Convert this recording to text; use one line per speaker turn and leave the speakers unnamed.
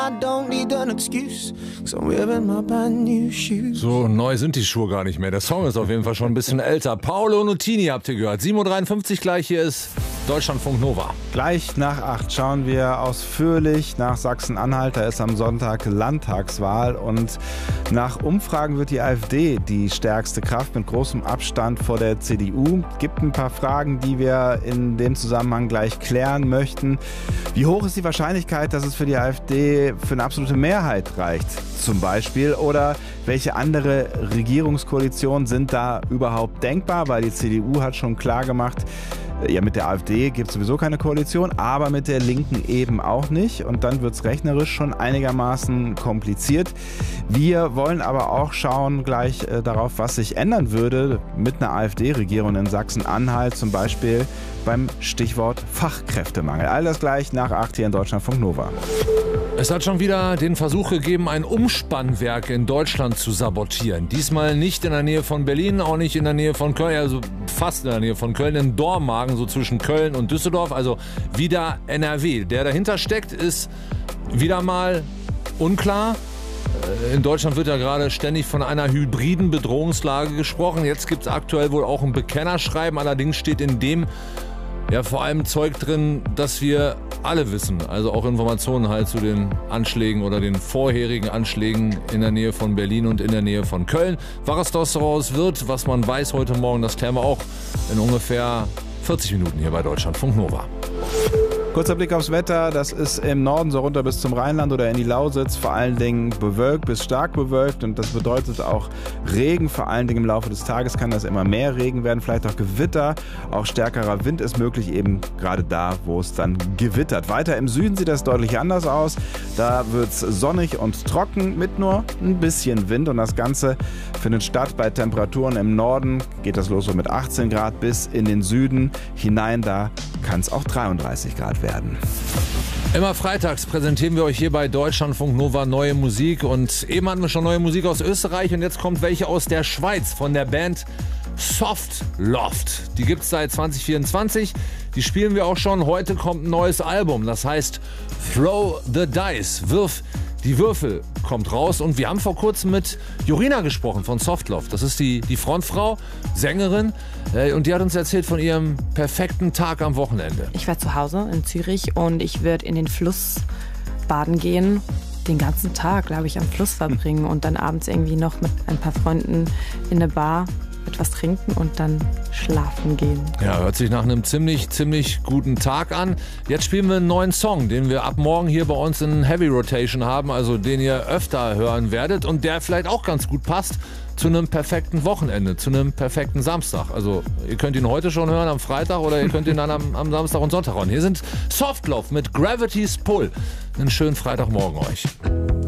So neu sind die Schuhe gar nicht mehr. Der Song ist auf jeden Fall schon ein bisschen älter. Paolo Nutini habt ihr gehört. 7:53 Uhr gleich. Hier ist Deutschlandfunk Nova.
Gleich nach 8 schauen wir ausführlich nach Sachsen-Anhalt. Da ist am Sonntag Landtagswahl und nach Umfragen wird die AfD die stärkste Kraft mit großem Abstand vor der CDU. Gibt ein paar Fragen, die wir in dem Zusammenhang gleich klären möchten. Wie hoch ist die Wahrscheinlichkeit, dass es für die AfD für eine absolute Mehrheit reicht, zum Beispiel? Oder welche andere Regierungskoalitionen sind da überhaupt denkbar? Weil die CDU hat schon klar gemacht, ja, mit der AfD gibt es sowieso keine Koalition, aber mit der Linken eben auch nicht. Und dann wird es rechnerisch schon einigermaßen kompliziert. Wir wollen aber auch schauen gleich darauf, was sich ändern würde mit einer AfD-Regierung in Sachsen-Anhalt, zum Beispiel beim Stichwort Fachkräftemangel. All das gleich nach 8 hier in Deutschlandfunk Nova.
Es hat schon wieder den Versuch gegeben, ein Umspannwerk in Deutschland zu sabotieren. Diesmal nicht in der Nähe von Berlin, auch nicht in der Nähe von Köln, also fast in der Nähe von Köln, in Dormagen, so zwischen Köln und Düsseldorf, also wieder NRW. Der dahinter steckt, ist wieder mal unklar. In Deutschland wird ja gerade ständig von einer hybriden Bedrohungslage gesprochen. Jetzt gibt es aktuell wohl auch ein Bekennerschreiben, allerdings steht in dem ja vor allem Zeug drin, dass wir alle wissen, also auch Informationen halt zu den Anschlägen oder den vorherigen Anschlägen in der Nähe von Berlin und in der Nähe von Köln. Was daraus wird, was man weiß heute Morgen, das klären wir auch in ungefähr 40 Minuten hier bei Deutschlandfunk Nova.
Kurzer Blick aufs Wetter, das ist im Norden so runter bis zum Rheinland oder in die Lausitz, vor allen Dingen bewölkt bis stark bewölkt und das bedeutet auch Regen, vor allen Dingen im Laufe des Tages kann das immer mehr Regen werden, vielleicht auch Gewitter, auch stärkerer Wind ist möglich, eben gerade da, wo es dann gewittert. Weiter im Süden sieht das deutlich anders aus, da wird es sonnig und trocken mit nur ein bisschen Wind und das Ganze findet statt bei Temperaturen im Norden, geht das los so mit 18 Grad bis in den Süden hinein, da kann es auch 33 Grad werden.
Immer freitags präsentieren wir euch hier bei Deutschlandfunk Nova neue Musik und eben hatten wir schon neue Musik aus Österreich und jetzt kommt welche aus der Schweiz von der Band Soft Loft. Die gibt es seit 2024, die spielen wir auch schon. Heute kommt ein neues Album, das heißt Throw the Dice, wirf die Würfel, kommt raus und wir haben vor kurzem mit Jorina gesprochen von Soft Loft. Das ist die Frontfrau, Sängerin und die hat uns erzählt von ihrem perfekten Tag am Wochenende.
Ich war zu Hause in Zürich und ich würde in den Fluss baden gehen, den ganzen Tag, glaube ich, am Fluss verbringen und dann abends irgendwie noch mit ein paar Freunden in eine Bar etwas trinken und dann schlafen gehen.
Ja, hört sich nach einem ziemlich guten Tag an. Jetzt spielen wir einen neuen Song, den wir ab morgen hier bei uns in Heavy Rotation haben, also den ihr öfter hören werdet und der vielleicht auch ganz gut passt zu einem perfekten Wochenende, zu einem perfekten Samstag. Also ihr könnt ihn heute schon hören am Freitag oder ihr könnt ihn dann am Samstag und Sonntag hören. Hier sind Soft Love mit Gravity's Pull. Einen schönen Freitagmorgen euch.